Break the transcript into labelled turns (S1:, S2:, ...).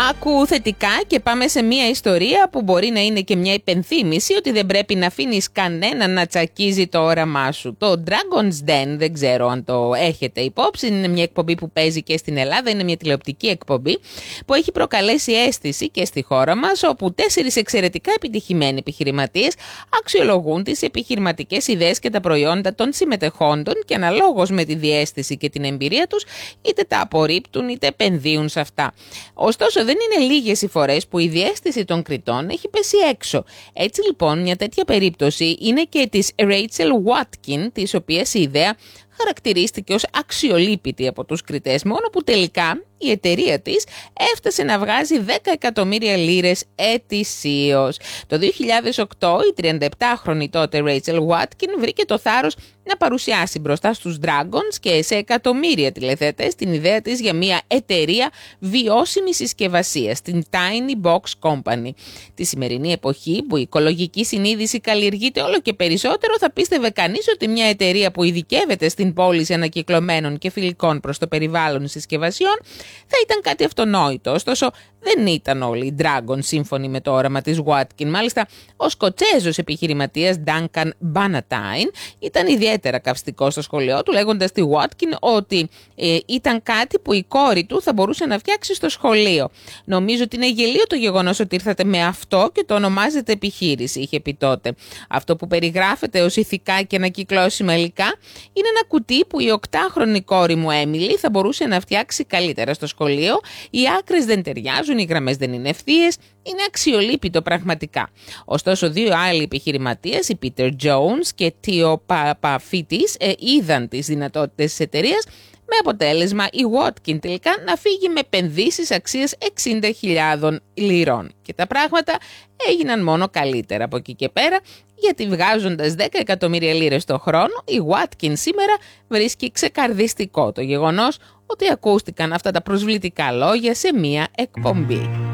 S1: Άκου θετικά και πάμε σε μια ιστορία που μπορεί να είναι και μια υπενθύμηση ότι δεν πρέπει να αφήνεις κανέναν να τσακίζει το όραμά σου. Το Dragon's Den, δεν ξέρω αν το έχετε υπόψη, είναι μια εκπομπή που παίζει και στην Ελλάδα, είναι μια τηλεοπτική εκπομπή που έχει προκαλέσει αίσθηση και στη χώρα μας, όπου 4 εξαιρετικά επιτυχημένοι επιχειρηματίες αξιολογούν τις επιχειρηματικές ιδέες και τα προϊόντα των συμμετεχόντων και αναλόγως με τη διαίσθηση και την εμπειρία τους είτε τα απορρίπτουν είτε επενδύουν σε αυτά. Ωστόσο, δεν είναι λίγες οι φορές που η διαίσθηση των κριτών έχει πέσει έξω. Έτσι λοιπόν, μια τέτοια περίπτωση είναι και της Rachel Watkin, της οποίας η ιδέα χαρακτηρίστηκε ως αξιολύπητη από τους κριτές, μόνο που τελικά η εταιρεία της έφτασε να βγάζει 10 εκατομμύρια λίρες ετησίως. Το 2008 η 37χρονη τότε Rachel Watkin βρήκε το θάρρος να παρουσιάσει μπροστά στους Dragons και σε εκατομμύρια τηλεθεατές την ιδέα της για μια εταιρεία βιώσιμης συσκευασίας, την Tiny Box Company. Τη σημερινή εποχή που η οικολογική συνείδηση καλλιεργείται όλο και περισσότερο, θα πίστευε κανείς ότι μια εταιρεία που ειδικεύεται στην πώληση ανακυκλωμένων και φιλικών προς το περιβάλλον συσκευασιών θα ήταν κάτι αυτονόητο. Ωστόσο, δεν ήταν όλοι οι Dragons σύμφωνοι με το όραμα της Watkin. Μάλιστα, ο Σκοτσέζος επιχειρηματίας Duncan Bannatyne ήταν ιδιαίτερα καυστικός στο σχολείο του, λέγοντας στη Watkin ότι ήταν κάτι που η κόρη του θα μπορούσε να φτιάξει στο σχολείο. «Νομίζω ότι είναι γελίο το γεγονός ότι ήρθατε με αυτό και το ονομάζετε επιχείρηση», είχε πει τότε. «Αυτό που περιγράφεται ως ηθικά και ανακυκλώσιμα υλικά είναι ένα κουτί που η 8χρονη κόρη μου Έμιλι θα μπορούσε να φτιάξει καλύτερα στο σχολείο. Οι άκρες δεν ταιριάζουν, οι γραμμές δεν είναι ευθείες, είναι αξιολύπητο πραγματικά». Ωστόσο, 2 άλλοι επιχειρηματίες, οι Peter Jones και Theo Papafittis, είδαν τις δυνατότητες της εταιρείας, με αποτέλεσμα η Watkin τελικά να φύγει με επενδύσεις αξίας 60.000 λιρών. Και τα πράγματα έγιναν μόνο καλύτερα από εκεί και πέρα, γιατί βγάζοντας 10 εκατομμύρια λίρες το χρόνο, η Watkin σήμερα βρίσκει ξεκαρδιστικό το γεγονός ότι ακούστηκαν αυτά τα προσβλητικά λόγια σε μία εκπομπή.